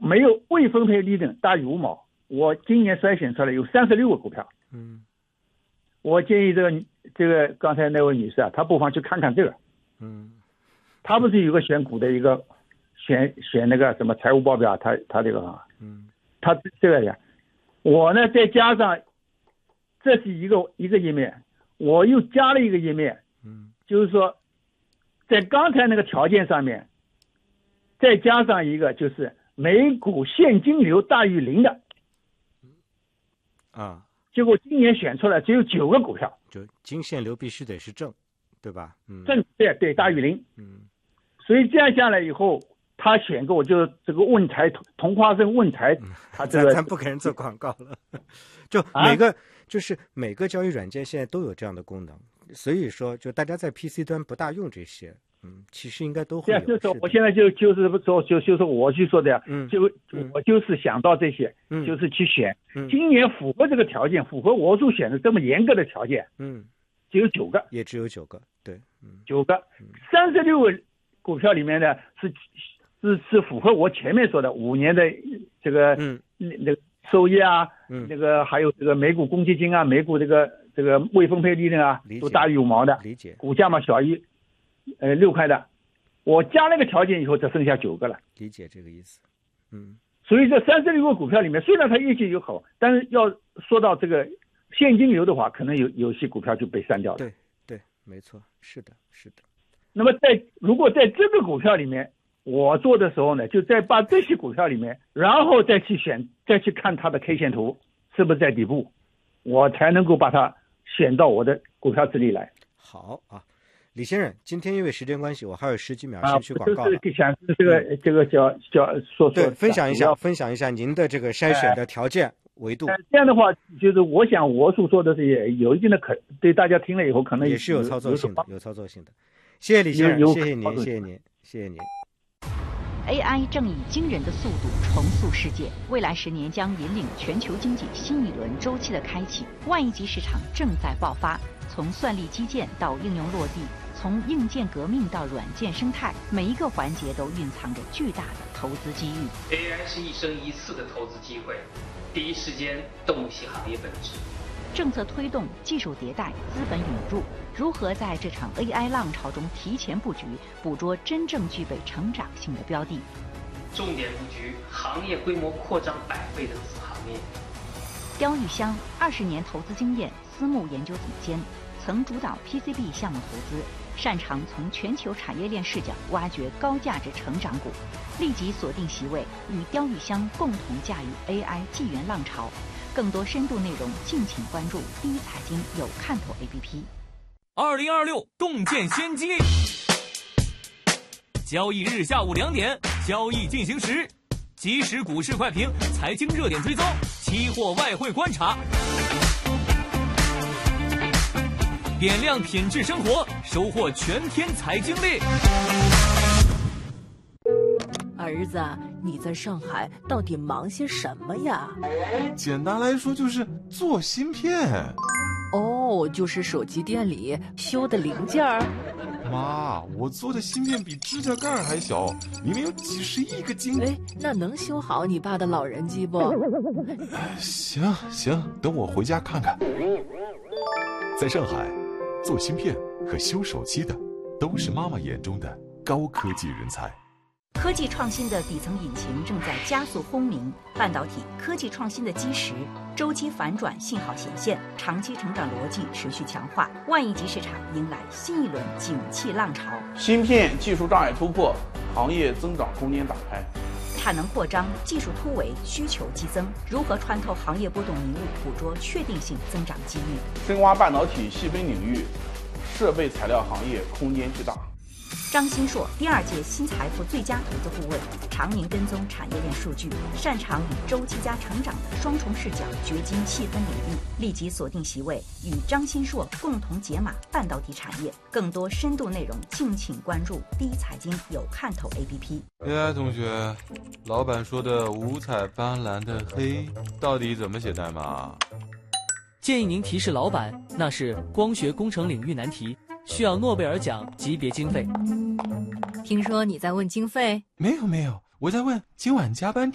没有未分配利润大于5毛，我今年筛选出来有36个股票。我建议这个刚才那位女士啊，她不妨去看看这个。她不是有个选股的一个选那个什么财务报表，她这个啊，她这个呀，我呢再加上，这是一个页面，我又加了一个页面，就是说，在刚才那个条件上面，再加上一个就是每股现金流大于0的，结果今年选出来只有9个股票， 就净现流必须得是正，对吧？ 正对大于0。所以这样下来以后，他选过就这个问财同花顺问财，他这个咱不给人做广告了，就每个交易软件现在都有这样的功能，所以说就大家在 PC 端不大用这些，其实应该都会有。 就是我现在就是我去说的呀，我就是想到这些，就是去选，今年符合这个条件，符合我所选的这么严格的条件，只有9个， 也只有9个，对 ，9个，36个股票里面呢是符合我前面说的5年的这个那个收益啊，那个还有这个每股公积金啊，每股这个未分配利润啊，都大于5毛的， 理解， 股价嘛小于6块的，我加了个条件以后，只剩下9个了， 理解这个意思， 所以这36个股票里面，虽然它业绩有好，但是要说到这个现金流的话，可能有些股票就被删掉了。 对，没错，是的。 那么如果在这个股票里面，我做的时候呢，就再把这些股票里面，然后再去看它的 K 线图是不是在底部，我才能够把它选到我的股票池里来。 好啊，李先生，今天因为时间关系，我还有10几秒先去广告了。 就是想这个叫说对，分享一下您的这个筛选的条件维度。 这样的话，就是我想我所说的这些有一定的对大家听了以后可能也是有操作性的。谢谢李先生，谢谢您。 AI 正以惊人的速度重塑世界，未来10年将引领全球经济新一轮周期的开启。万亿级市场正在爆发，从算力基建到应用落地，从硬件革命到软件生态，每一个环节都蕴藏着巨大的投资机遇。 AI 是一生一次的投资机会，第一时间洞悉行业本质。 政策推动、技术迭代、资本引入，如何在这场 AI 浪潮中提前布局，捕捉真正具备成长性的标的？ 重点布局行业规模扩张100倍的子行业。 刁玉香20年投资经验，私募研究总监，曾主导 PCB 项目投资，擅长从全球产业链视角挖掘高价值成长股。立即锁定席位，与刁玉香共同驾驭 AI 纪元浪潮。更多深度内容，敬请关注第一财经有看头 APP。 2026洞见先机，交易日下午2点，交易进行时，即时股市快评，财经热点追踪，期货外汇观察，点亮品质生活，收获全天财经力。 儿子，你在上海到底忙些什么呀？ 简单来说就是做芯片。 哦，就是手机店里修的零件儿。 妈，我做的芯片比指甲盖还小，里面有几十亿个晶。 哎，那能修好你爸的老人机不？ 行，等我回家看看。在上海，做芯片和修手机的都是妈妈眼中的高科技人才。 科技创新的底层引擎正在加速轰鸣，半导体科技创新的基石，周期反转信号显现，长期成长逻辑持续强化，万亿级市场迎来新一轮景气浪潮。 芯片技术障碍突破，行业增长空间打开， 产能扩张，技术突围，需求激增，如何穿透行业波动迷雾，捕捉确定性增长机遇？ 深挖半导体细分领域，设备材料行业空间巨大。 张新硕第2届新财富最佳投资顾问，常年跟踪产业链数据，擅长以周期加成长的双重视角掘金细分领域。立即锁定席位，与张新硕共同解码半导体产业。更多深度内容，敬请关注第一财经有看头 APP。 AI 同学，老板说的五彩斑斓的黑到底怎么写代码？ 建议您提示老板，那是光学工程领域难题，需要诺贝尔奖级别经费。 听说你在问经费？ 没有，我在问今晚加班